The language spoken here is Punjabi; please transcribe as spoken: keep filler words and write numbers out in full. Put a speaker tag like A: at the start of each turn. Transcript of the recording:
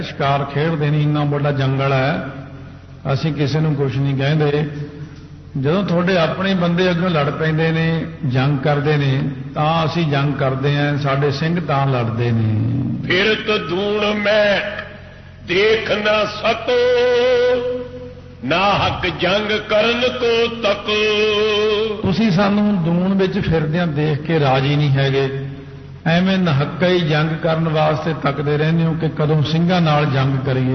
A: ਸ਼ਿਕਾਰ ਖੇਡਦੇ ਨਹੀਂ, ਇੰਨਾ ਵੱਡਾ ਜੰਗਲ ਹੈ, ਅਸੀਂ ਕਿਸੇ ਨੂੰ ਕੁਝ ਨਹੀਂ ਕਹਿੰਦੇ। ਜਦੋਂ ਤੁਹਾਡੇ ਆਪਣੇ ਬੰਦੇ ਅੱਗੋਂ ਲੜ ਪੈਂਦੇ ਨੇ, ਜੰਗ ਕਰਦੇ ਨੇ, ਤਾਂ ਅਸੀਂ ਜੰਗ ਕਰਦੇ ਆਂ, ਸਾਡੇ ਸਿੰਘ ਤਾਂ ਲੜਦੇ ਨੇ।
B: ਫਿਰ ਤੋ ਦੂਣ ਮੈਂ ਦੇਖ ਨਾ ਸਕੋ, ਨਾ ਹੱਕ ਜੰਗ ਕਰਨ ਕੋ ਤੱਕ।
A: ਤੁਸੀਂ ਸਾਨੂੰ ਦੂਣ ਵਿੱਚ ਫਿਰਦਿਆਂ ਦੇਖ ਕੇ ਰਾਜੀ ਨਹੀਂ ਹੈਗੇ, ਐਵੇਂ ਨਹੱਕਾ ਹੀ ਜੰਗ ਕਰਨ ਵਾਸਤੇ ਤੱਕਦੇ ਰਹਿੰਦੇ ਹੋ ਕਿ ਕਦੋਂ ਸਿੰਘਾਂ ਨਾਲ ਜੰਗ ਕਰੀਏ।